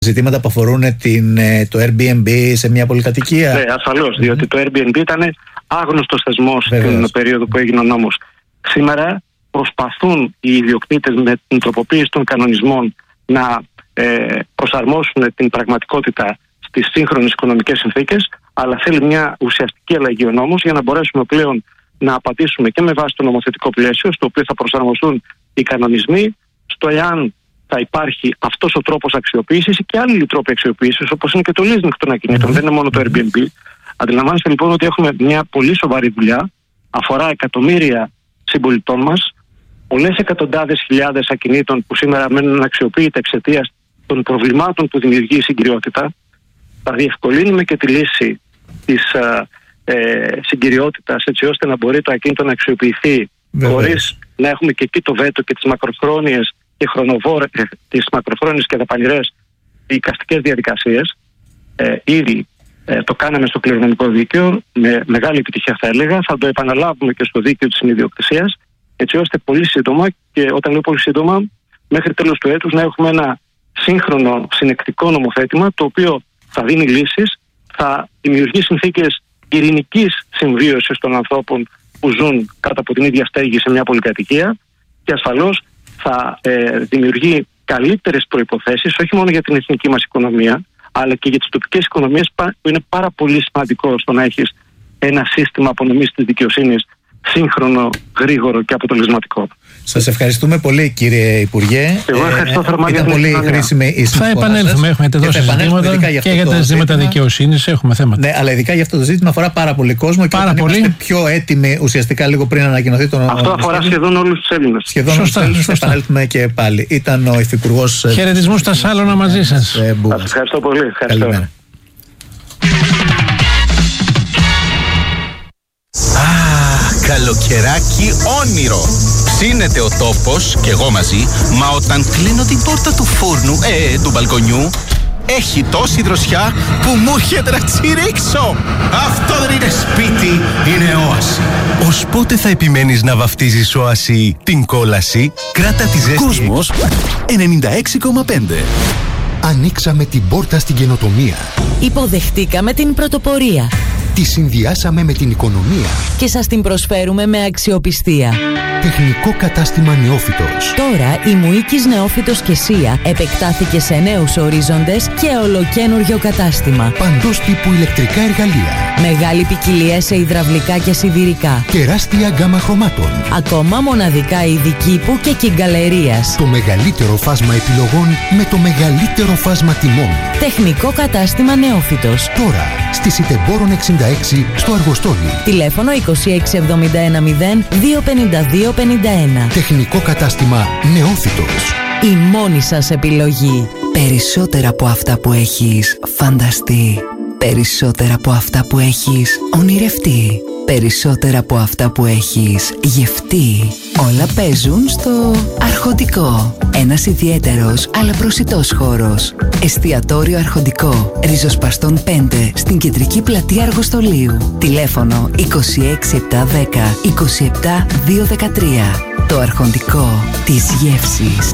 ζητήματα που αφορούν το Airbnb σε μια πολυκατοικία? Ναι, ασφαλώς, διότι το Airbnb ήταν άγνωστος θεσμός στην περίοδο που έγινε ο νόμος. Σήμερα προσπαθούν οι ιδιοκτήτες με την τροποποίηση των κανονισμών να προσαρμόσουν την πραγματικότητα στις σύγχρονες οικονομικές συνθήκες, αλλά θέλει μια ουσιαστική αλλαγή ο νόμος για να μπορέσουμε πλέον να απαντήσουμε και με βάση το νομοθετικό πλαίσιο, στο οποίο θα προσαρμοστούν οι κανονισμοί, στο εάν θα υπάρχει αυτός ο τρόπος αξιοποίησης ή και άλλοι τρόποι αξιοποίησης, όπως είναι και το leasing των ακινήτων, δεν είναι μόνο το Airbnb. Αντιλαμβάνεστε λοιπόν ότι έχουμε μια πολύ σοβαρή δουλειά, αφορά εκατομμύρια συμπολιτών μας, πολλές εκατοντάδες χιλιάδες ακινήτων που σήμερα μένουν αναξιοποιητά εξαιτίας των προβλημάτων που δημιουργεί η συγκυριότητα. Θα διευκολύνουμε και τη λύση της συγκυριότητας, έτσι ώστε να μπορεί το ακίνητο να αξιοποιηθεί χωρίς να έχουμε και εκεί το βέτο και τις μακροχρόνιες και δαπανηρές δικαστικές διαδικασίες. Ήδη το κάναμε στο κληρονομικό δίκαιο με μεγάλη επιτυχία, θα έλεγα. Θα το επαναλάβουμε και στο δίκαιο της συνειδιοκτησίας, έτσι ώστε πολύ σύντομα, και όταν λέω πολύ σύντομα, μέχρι τέλος του έτους να έχουμε ένα σύγχρονο συνεκτικό νομοθέτημα, το οποίο θα δίνει λύσεις, θα δημιουργεί συνθήκες ειρηνικής συμβίωσης των ανθρώπων που ζουν κάτω από την ίδια στέγη σε μια πολυκατοικία, και ασφαλώς θα δημιουργεί καλύτερες προϋποθέσεις όχι μόνο για την εθνική μας οικονομία, αλλά και για τις τοπικές οικονομίες, που είναι πάρα πολύ σημαντικό στο να έχεις ένα σύστημα απονομής της δικαιοσύνης σύγχρονο, γρήγορο και αποτελεσματικό. Σας ευχαριστούμε πολύ, κύριε Υπουργέ. Εγώ ευχαριστώ θερμά. Ήταν πολύ χρήσιμη η Θα επανέλθουμε, έχουμε τόσα ζητήματα και για τα ζητήματα δικαιοσύνης έχουμε θέματα. Ναι, αλλά ειδικά για αυτό το ζήτημα αφορά πάρα πολύ κόσμο και είμαστε πιο έτοιμοι ουσιαστικά λίγο πριν ανακοινωθεί το νόμο. Αυτό αφορά σχεδόν όλους τους Έλληνες. Σχεδόν όλους τους Έλληνες. Θα επανέλθουμε και πάλι. Ήταν ο Υφυπουργός. Χαιρετισμούς στα Σάλωνα μαζί σας. Σας ευχαριστώ πολύ. Καλημέρα. Καλοκαιράκι όνειρο. Ψήνεται ο τόπος και εγώ μαζί, μα όταν κλείνω την πόρτα του φούρνου, του μπαλκονιού, έχει τόση δροσιά που μου έρχεται να τσιρίξω. Αυτό δεν είναι σπίτι, είναι όαση. Ως πότε θα επιμένεις να βαφτίζεις όαση την κόλαση? Κράτα τη ζέστη. Κόσμος 96,5. Ανοίξαμε την πόρτα στην καινοτομία. Υποδεχτήκαμε την πρωτοπορία. Τη συνδυάσαμε με την οικονομία. Και σας την προσφέρουμε με αξιοπιστία. Τεχνικό κατάστημα Νεόφυτος. Τώρα η Μουίκης Νεόφυτος και Σία επεκτάθηκε σε νέους ορίζοντες και ολοκένουργιο κατάστημα. Παντός τύπου ηλεκτρικά εργαλεία. Μεγάλη ποικιλία σε υδραυλικά και σιδηρικά. Τεράστια γκάμα χρωμάτων. Ακόμα μοναδικά ειδικήπου και κυγκαλερίας. Το μεγαλύτερο φάσμα επιλογών με το μεγαλύτερο φάσμα τιμών. Τεχνικό κατάστημα Νεόφυτος. Τώρα στη Σιτεμπόρων 66 στο Αργοστόλι. Τηλέφωνο 26710 25251. Τεχνικό κατάστημα Νεόφυτος. Η μόνη σας επιλογή. Περισσότερα από αυτά που έχεις φανταστεί. Περισσότερα από αυτά που έχεις ονειρευτεί. Περισσότερα από αυτά που έχεις γευτεί. Όλα παίζουν στο Αρχοντικό. Ένας ιδιαίτερος αλλά προσιτός χώρος. Εστιατόριο Αρχοντικό. Ριζοσπαστών 5 στην κεντρική πλατεία Αργοστολίου. Τηλέφωνο 26710 27213. Το Αρχοντικό της γεύσης.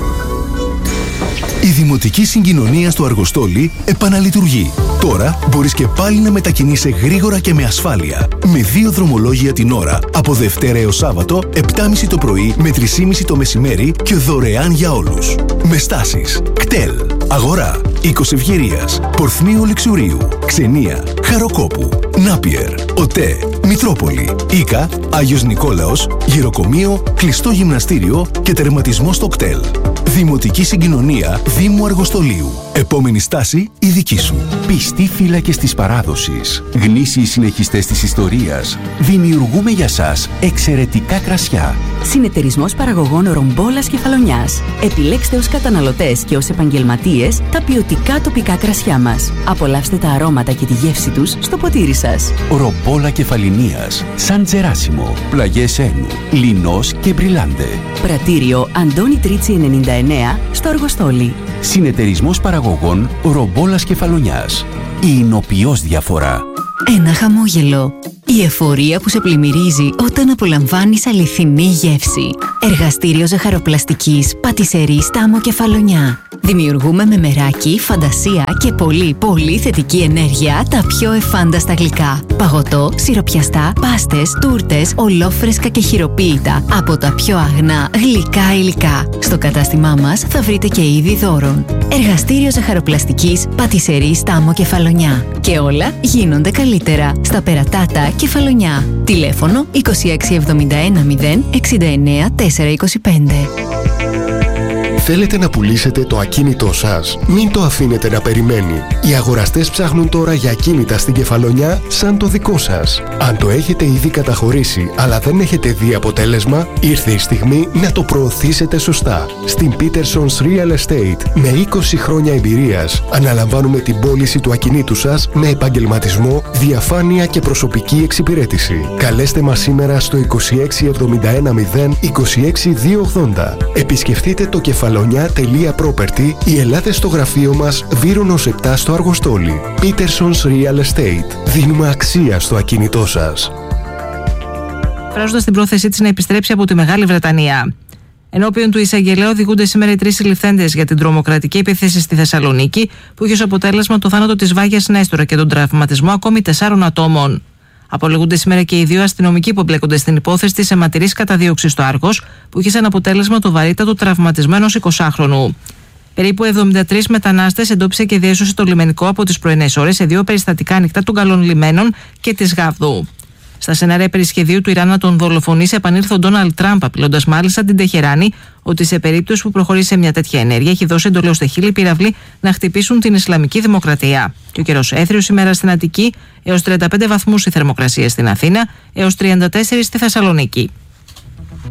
Η Δημοτική Συγκοινωνία στο Αργοστόλι επαναλειτουργεί. Τώρα μπορείς και πάλι να μετακινείσαι γρήγορα και με ασφάλεια. Με 2 δρομολόγια την ώρα, από Δευτέρα έως Σάββατο, 7.30 το πρωί με 3.30 το μεσημέρι και δωρεάν για όλους. Με στάσεις Κτέλ, Αγορά, Οίκος Ευγερίας, Πορθμίου Λεξουρίου, Ξενία, Χαροκόπου, Νάπιερ, ΟΤΕ, Μητρόπολη, Ίκα, Άγιος Νικόλαος, Γεροκομείο, κλειστό γυμναστήριο και τερματισμό στο Κτέλ. Δημοτική Συγκοινωνία Δήμου Αργοστολίου. Επόμενη στάση η δική σου. Πιστοί φύλακες της παράδοσης, γνήσιοι συνεχιστές της ιστορίας, δημιουργούμε για σας εξαιρετικά κρασιά. Συνεταιρισμός παραγωγών Ρομπόλας Κεφαλονιάς. Επιλέξτε ως καταναλωτές και ως επαγγελματίες τα ποιοτικά τοπικά κρασιά μας. Απολαύστε τα αρώματα και τη γεύση τους στο ποτήρι σας. Ρομπόλα Κεφαλινίας, Σαν Τζεράσιμο, Πλαγιές Ένου, Λινός και Μπριλάντε. Πρατήριο Αντώνη Τρίτσι 99 στο Αργοστόλι. Συνεταιρισμός παραγωγών Ρομπόλας Κεφαλονιάς. Η εινοποιός διαφορά. Ένα χαμόγελο. Η εφορία που σε πλημμυρίζει όταν απολαμβάνεις αληθινή γεύση. Εργαστήριο ζαχαροπλαστικής Πατισερή Στάμο Κεφαλονιά. Δημιουργούμε με μεράκι, φαντασία και πολύ θετική ενέργεια τα πιο εφάνταστα γλυκά. Παγωτό, σιροπιαστά, πάστες, τούρτες, ολόφρεσκα και χειροποίητα από τα πιο αγνά γλυκά υλικά. Στο κατάστημά μας θα βρείτε και είδη δώρων. Εργαστήριο ζαχαροπλαστικής Πατισερή Στάμο Κεφαλονιά. Και όλα γίνονται καλύτερα στα Περατάτα Κεφαλονιά. Τηλέφωνο 2671 069 425. Θέλετε να πουλήσετε το ακίνητό σας? Μην το αφήνετε να περιμένει. Οι αγοραστές ψάχνουν τώρα για ακίνητα στην Κεφαλονιά σαν το δικό σας. Αν το έχετε ήδη καταχωρήσει αλλά δεν έχετε δει αποτέλεσμα, ήρθε η στιγμή να το προωθήσετε σωστά. Στην Peterson's Real Estate, με 20 χρόνια εμπειρίας, αναλαμβάνουμε την πώληση του ακινήτου σας με επαγγελματισμό, διαφάνεια και προσωπική εξυπηρέτηση. Καλέστε μας σήμερα στο 2671 0 26 280. Επισκεφτείτε το Κεφαλονιά.property ή ελάτε στο γραφείο μας Βύρονος 7 στο Αργοστόλι. Peterson's Real Estate. Δίνουμε αξία στο ακίνητό σας. Φράζοντας την πρόθεσή της να επιστρέψει από τη Μεγάλη Βρετανία. Ενώπιον του εισαγγελέα οδηγούνται σήμερα οι 3 συλληφθέντες για την τρομοκρατική επίθεση στη Θεσσαλονίκη, που είχε ως αποτέλεσμα το θάνατο της Βάγιας Νέστορα και τον τραυματισμό ακόμη 4 ατόμων. Απολογούνται σήμερα και οι 2 αστυνομικοί που εμπλέκονται στην υπόθεση της αιματηρής καταδίωξης στο Άργος, που είχε σαν αποτέλεσμα το βαρύτατο τραυματισμό ενός 20χρονου. Περίπου 73 μετανάστες εντόπισε και διέσωσε το λιμενικό από τις πρωινές ώρες σε 2 περιστατικά ανοιχτά των Καλών Λιμένων και της Γαβδού. Στα σενάρια περισχεδίου του Ιράν να τον δολοφονήσει, επανήλθε ο Ντόναλντ Τραμπ, απειλώντας μάλιστα την Τεχεράνη ότι σε περίπτωση που προχωρήσει σε μια τέτοια ενέργεια, έχει δώσει εντολή ώστε χίλιοι πύραυλοι να χτυπήσουν την Ισλαμική Δημοκρατία. Και ο καιρός έθριος σήμερα στην Αττική, έως 35 βαθμούς η θερμοκρασία στην Αθήνα, έως 34 στη Θεσσαλονίκη.